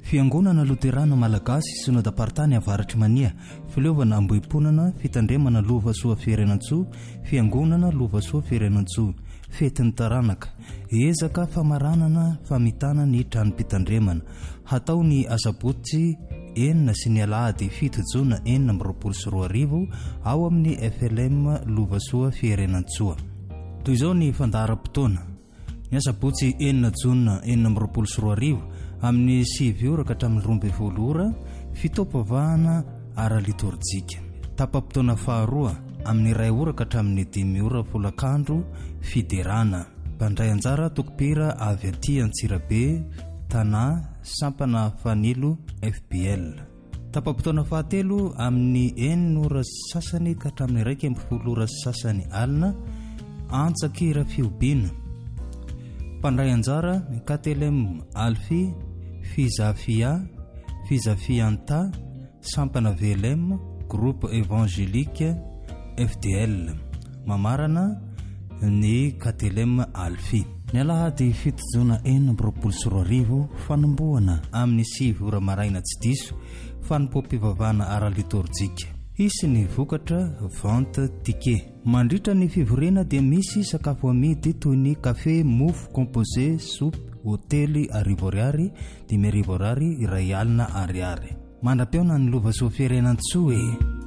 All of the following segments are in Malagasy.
Fiangonana Luterana Malagasy Synodam-paritany Avaratry Mania, fileovana amboim-ponana fitandremana Lovasoa Firenantsoa, Fiangonana Lovasoa Firenantsoa, fetin'ny taranaka, ezaka famaranana famitana ny tranom-pitandremana, hatao ny asabotsy 9 sy ny alahady 7 jona 2024 ao amin'ny FLM Lovasoa Firenantsoa. Toy izao ny fandaharam-potoana. Ny asabotsy 9 jona 2024 amin'ny 7 ora ka hatramin'ny 12 ora fitopavahana ara-litorjika. Tapam-potoana faharoa amin'ny 2 ora ka hatramin'ny 5 ora folakandro fiderana. Mpandray anjara tokopera avy aty Antsirabe, Tana, Sampana Fanilo, FBL. Tapam-potoana fahatelo amin'ny 9 ora sasany ka hatramin'ny 12 ora sasany alina, Antsakira Fiobina. Mpandray anjara KTLM Alfi, Fizafia, Fizafianta, Sampana VLM, Groupe Évangélique, FDL. Mamarana ny KTLM Alfi. Ny alahady 7 jona 2024 fanomboana amin'ny 7 ora maraina tsy diso fanompoam-pivavahana ara-litorjika. Isy ny vokatra vente ticket. Mandritra ny fivorena dia misy sakafo amidy toy ny kafe, mofo composé, soupe, hotely ariary, 5 ariary, iray alina ariary. Mandra-peona ny Lovasoa Firenantsoa.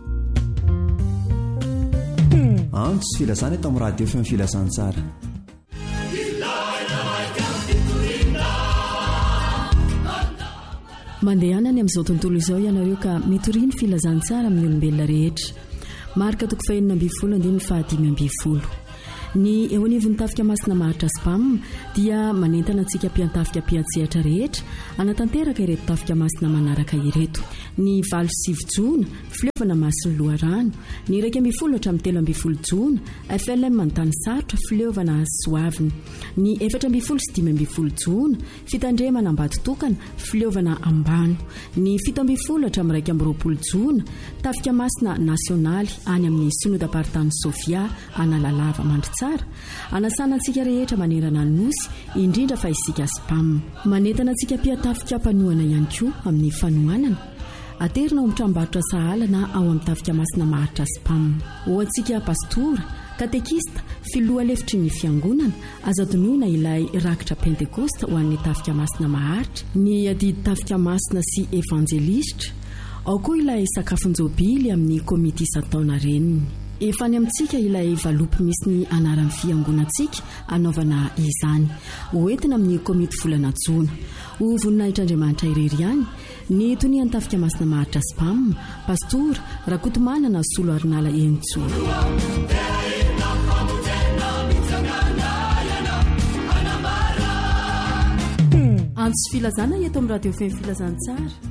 Antso sy filazana eto amin'ny radio fm filazantsara. Mandehanany amin'izao tontolo izao ianareo ka mitoriny filazantsara amin'ny olombelona rehetra. Marika toko fahenina ambin'ny folo andiny fahadimy ambin'ny folo. Ny eo anivon'ny tafika masina maharitra spam dia manentana antsika mpiantafika mpiantsehatra rehetra anatanteraka ireto tafika masina manaraka ireto. Ny 7 jona fileovana masiny loharano, ny 12 hatramin'ny 13 jona FLM Mantany Sarotra fileovana soaviny, ny 14 sy 15 jona fitandremana Ambatotokana fileovana Ambano, ny 17 hatramin'ny 20 jona tafika masina nasionaly any amin'ny Synodam-paritany Sofia Analalava Mandritsara, anasana antsika rehetra manerana ny nosy indrindra fa isika spam. Manentana antsika mpiatafika mpanohana ihany koa amin'ny fanohanana. Aterina ao amin'ny tranombarotra sahala na ao amin'ny tafika masina maharitra spam. Ho antsika pastora, katekista, filoha lefitry ny fiangonana, azadonoina ilay rakitra pentekosta ho an'ny tafika masina maharitra, ny adidy tafika masina sy evanjelistra, ao koa ilay sakafon-jobily amin'ny komiti isan-taona reniny. Efa any amintsika ilay valopy misy ny anaran'ny fiangonantsika anaovana izany, hoentina amin'ny komiti volana jona. Ho voninahitra Andriamanitra irery ihany ny tonian'ny tafika masina maharitra spam, pastora Rakotomanana Solo Arinala Enjo. Antso filazana eto amin'ny radio fem filazantsara.